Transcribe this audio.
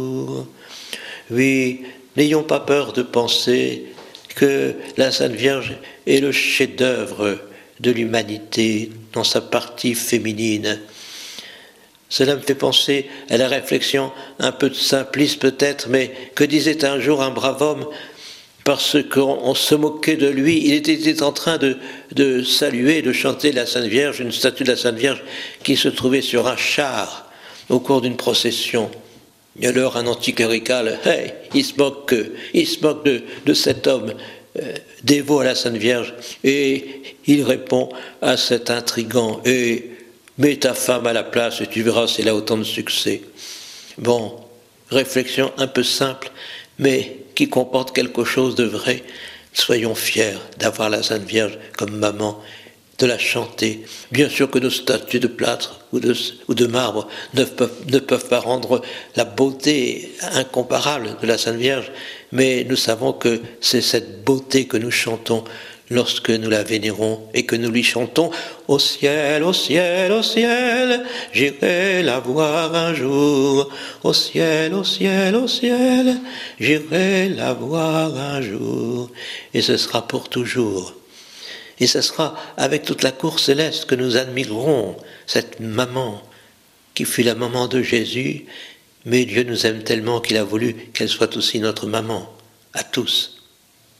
Oui, n'ayons pas peur de penser que la Sainte Vierge est le chef-d'œuvre de l'humanité dans sa partie féminine. Cela me fait penser à la réflexion un peu simpliste peut-être, mais que disait un jour un brave homme, parce qu'on se moquait de lui. Il était en train de saluer, de chanter la Sainte Vierge, une statue de la Sainte Vierge qui se trouvait sur un char au cours d'une procession. Et alors un anticlérical, hey, il se moque de cet homme dévot à la Sainte Vierge, et il répond à cet intrigant, et mets ta femme à la place et tu verras s'il a autant de succès. Bon, réflexion un peu simple, mais qui comporte quelque chose de vrai. Soyons fiers d'avoir la Sainte Vierge comme maman, de la chanter. Bien sûr que nos statues de plâtre ou de marbre ne peuvent pas rendre la beauté incomparable de la Sainte Vierge, mais nous savons que c'est cette beauté que nous chantons lorsque nous la vénérons et que nous lui chantons « Au ciel, au ciel, au ciel, j'irai la voir un jour. Au ciel, au ciel, au ciel, j'irai la voir un jour. » Et ce sera pour toujours. Et ce sera avec toute la cour céleste que nous admirerons cette maman qui fut la maman de Jésus, mais Dieu nous aime tellement qu'il a voulu qu'elle soit aussi notre maman, à tous.